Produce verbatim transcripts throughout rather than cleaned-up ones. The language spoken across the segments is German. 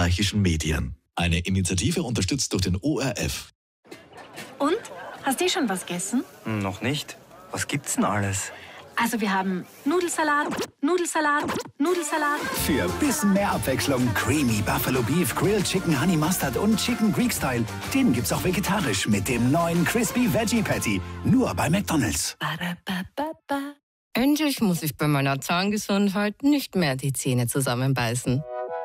österreichischen Medien. Eine Initiative unterstützt durch den O R F. Und? Hast du schon was gegessen? Noch nicht. Was gibt's denn alles? Also wir haben Nudelsalat, Nudelsalat, Nudelsalat. Für ein bisschen mehr Abwechslung Creamy Buffalo Beef, Grilled Chicken Honey Mustard und Chicken Greek Style. Den gibt's auch vegetarisch mit dem neuen Crispy Veggie Patty. Nur bei McDonald's. Endlich muss ich bei meiner Zahngesundheit nicht mehr die Zähne zusammenbeißen.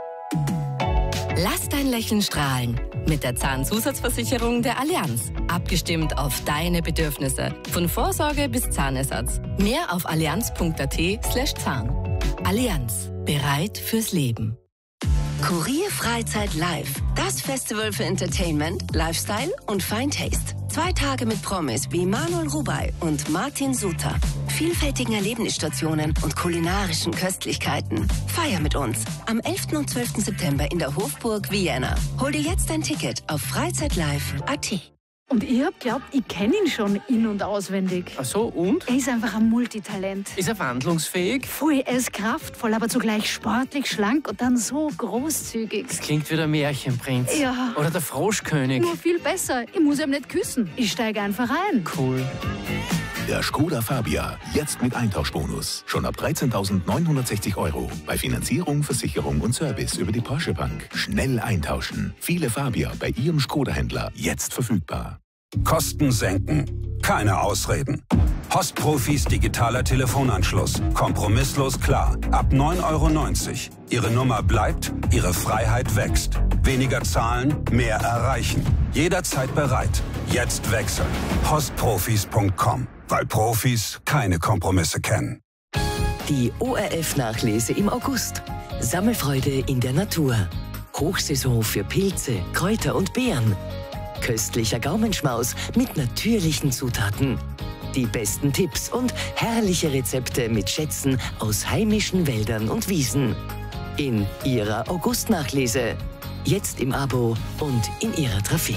Lass dein Lächeln strahlen mit der Zahnzusatzversicherung der Allianz. Abgestimmt auf deine Bedürfnisse. Von Vorsorge bis Zahnersatz. Mehr auf allianz punkt a t slash zahn. Allianz. Bereit fürs Leben. Kurier Freizeit Live. Das Festival für Entertainment, Lifestyle und Fine Taste. Zwei Tage mit Promis wie Manuel Rubey und Martin Suter. Vielfältigen Erlebnisstationen und kulinarischen Köstlichkeiten. Feier mit uns am elften und zwölften September in der Hofburg Vienna. Hol dir jetzt dein Ticket auf freizeitlive punkt a t. Und ich hab glaubt, ich kenne ihn schon in- und auswendig. Ach so, und? Er ist einfach ein Multitalent. Ist er wandlungsfähig? Voll, er ist kraftvoll, aber zugleich sportlich, schlank und dann so großzügig. Das klingt wie der Märchenprinz. Ja. Oder der Froschkönig. Nur viel besser. Ich muss ihm nicht küssen. Ich steige einfach ein. Cool. Der Skoda Fabia, jetzt mit Eintauschbonus. Schon ab dreizehntausendneunhundertsechzig Euro. Bei Finanzierung, Versicherung und Service über die Porsche Bank. Schnell eintauschen. Viele Fabia bei Ihrem Skoda-Händler jetzt verfügbar. Kosten senken. Keine Ausreden. Postprofis digitaler Telefonanschluss. Kompromisslos klar. Ab neun Euro neunzig. Ihre Nummer bleibt, Ihre Freiheit wächst. Weniger zahlen, mehr erreichen. Jederzeit bereit. Jetzt wechseln. postprofis punkt com. Weil Profis keine Kompromisse kennen. Die O R F-Nachlese im August. Sammelfreude in der Natur. Hochsaison für Pilze, Kräuter und Beeren. Köstlicher Gaumenschmaus mit natürlichen Zutaten. Die besten Tipps und herrliche Rezepte mit Schätzen aus heimischen Wäldern und Wiesen. In Ihrer August-Nachlese. Jetzt im Abo und in Ihrer Trafik.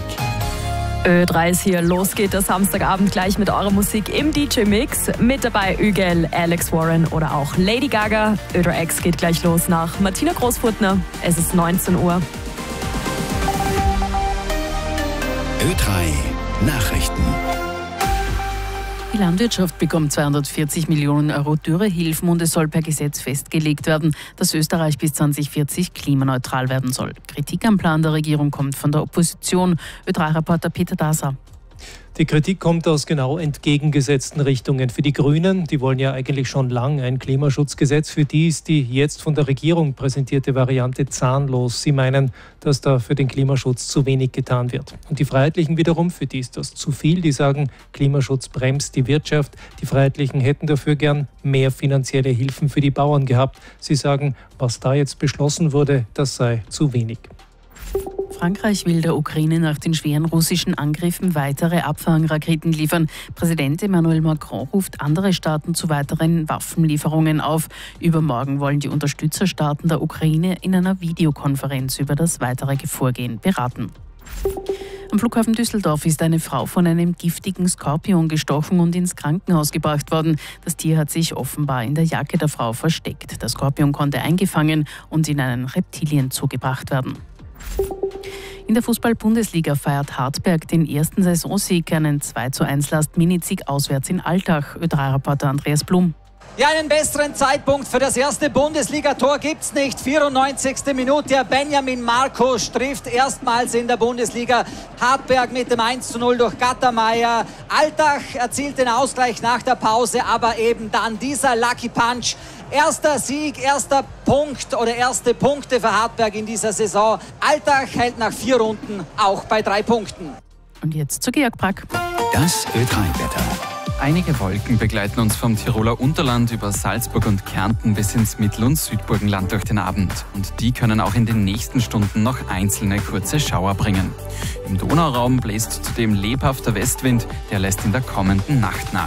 Ö drei ist hier. Los geht der Samstagabend gleich mit eurer Musik im D J-Mix. Mit dabei Ügel, Alex Warren oder auch Lady Gaga. Ö drei X geht gleich los nach Martina Großfurtner. Es ist neunzehn Uhr. Ö drei Nachrichten. Die Landwirtschaft bekommt zweihundertvierzig Millionen Euro Dürrehilfen und es soll per Gesetz festgelegt werden, dass Österreich bis zweitausendvierzig klimaneutral werden soll. Kritik am Plan der Regierung kommt von der Opposition. Ö drei Reporter Peter Daser. Die Kritik kommt aus genau entgegengesetzten Richtungen. Für die Grünen, die wollen ja eigentlich schon lang ein Klimaschutzgesetz, für die ist die jetzt von der Regierung präsentierte Variante zahnlos. Sie meinen, dass da für den Klimaschutz zu wenig getan wird. Und die Freiheitlichen wiederum, für die ist das zu viel. Die sagen, Klimaschutz bremst die Wirtschaft. Die Freiheitlichen hätten dafür gern mehr finanzielle Hilfen für die Bauern gehabt. Sie sagen, was da jetzt beschlossen wurde, das sei zu wenig. Frankreich will der Ukraine nach den schweren russischen Angriffen weitere Abfangraketen liefern. Präsident Emmanuel Macron ruft andere Staaten zu weiteren Waffenlieferungen auf. Übermorgen wollen die Unterstützerstaaten der Ukraine in einer Videokonferenz über das weitere Vorgehen beraten. Am Flughafen Düsseldorf ist eine Frau von einem giftigen Skorpion gestochen und ins Krankenhaus gebracht worden. Das Tier hat sich offenbar in der Jacke der Frau versteckt. Der Skorpion konnte eingefangen und in einen Reptilienzoo gebracht werden. In der Fußball-Bundesliga feiert Hartberg den ersten Saisonsieg, einen zwei zu eins Last-Minute-Sieg auswärts in Altach. Ö drei Reporter Andreas Blum. Ja, einen besseren Zeitpunkt für das erste Bundesligator gibt's nicht. vierundneunzigste Minute. Benjamin Markus trifft erstmals in der Bundesliga. Hartberg mit dem eins zu null durch Gattermeier. Altach erzielt den Ausgleich nach der Pause, aber eben dann dieser Lucky Punch. Erster Sieg, erster Punkt oder erste Punkte für Hartberg in dieser Saison. Altach hält nach vier Runden auch bei drei Punkten. Und jetzt zu Georg Brack. Das Ö drei Wetter. Einige Wolken begleiten uns vom Tiroler Unterland über Salzburg und Kärnten bis ins Mittel- und Südburgenland durch den Abend. Und die können auch in den nächsten Stunden noch einzelne kurze Schauer bringen. Im Donauraum bläst zudem lebhafter Westwind, der lässt in der kommenden Nacht nach.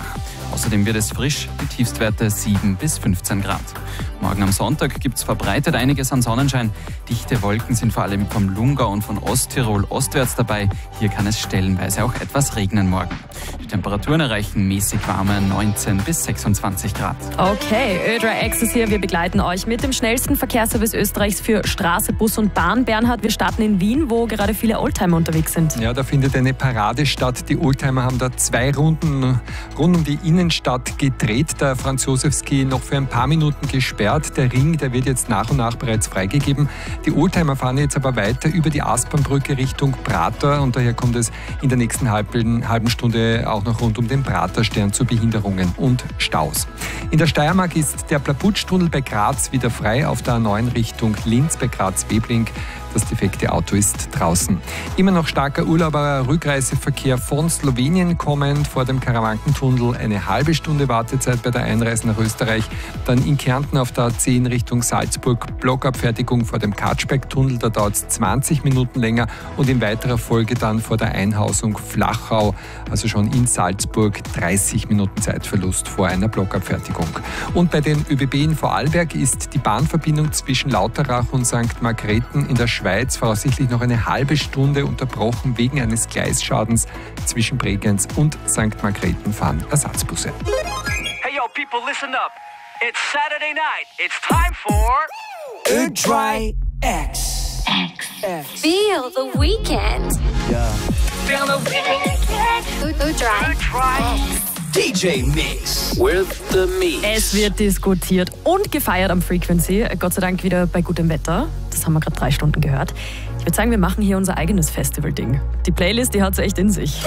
Außerdem wird es frisch, die Tiefstwerte sieben bis fünfzehn Grad. Morgen am Sonntag gibt es verbreitet einiges an Sonnenschein. Dichte Wolken sind vor allem vom Lungau und von Osttirol ostwärts dabei. Hier kann es stellenweise auch etwas regnen morgen. Die Temperaturen erreichen mäßig warme neunzehn bis sechsundzwanzig Grad. Okay, Ö drei X ist hier. Wir begleiten euch mit dem schnellsten Verkehrsservice Österreichs für Straße, Bus und Bahn. Bernhard, wir starten in Wien, wo gerade viele Oldtimer unterwegs sind. Ja, da findet eine Parade statt. Die Oldtimer haben da zwei Runden rund um die Innenstadt gedreht. Der Franz-Josefs-Ski noch für ein paar Minuten gesperrt. Der Ring, der wird jetzt nach und nach bereits freigegeben. Die Oldtimer fahren jetzt aber weiter über die Aspernbrücke Richtung Prater und daher kommt es in der nächsten halben, halben Stunde auch noch rund um den Praterstern zu Behinderungen und Staus. In der Steiermark ist der Plaputschtunnel bei Graz wieder frei auf der A neun Richtung Linz bei Graz-Webling. Das defekte Auto ist draußen. Immer noch starker Urlauber-Rückreiseverkehr von Slowenien kommend. Vor dem Karawankentunnel eine halbe Stunde Wartezeit bei der Einreise nach Österreich. Dann in Kärnten auf der A zehn Richtung Salzburg Blockabfertigung vor dem Katschberg-Tunnel. Da dauert es zwanzig Minuten länger. Und in weiterer Folge dann vor der Einhausung Flachau, also schon in Salzburg, dreißig Minuten Zeitverlust vor einer Blockabfertigung. Und bei den ÖBB in Vorarlberg ist die Bahnverbindung zwischen Lauterach und Sankt Margrethen in der Schweiz voraussichtlich noch eine halbe Stunde unterbrochen wegen eines Gleisschadens. Zwischen Bregenz und Sankt Margrethen fahren Ersatzbusse. Hey yo, people, listen up. It's Saturday night. It's time for Ö drei X. X. Feel the weekend. Yeah. Feel the weekend. Ö drei X. D J Mix with the Mix. Es wird diskutiert und gefeiert am Frequency. Gott sei Dank wieder bei gutem Wetter. Das haben wir gerade drei Stunden gehört. Ich würde sagen, wir machen hier unser eigenes Festival-Ding. Die Playlist, die hat es echt in sich.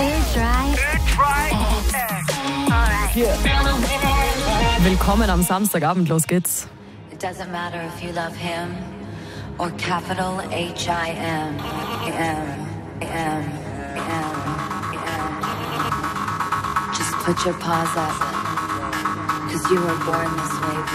Willkommen am Samstagabend, los geht's. It doesn't matter if you love him or capital H I M. M, M, M, M. Just put your paws up, 'cause you were born this way.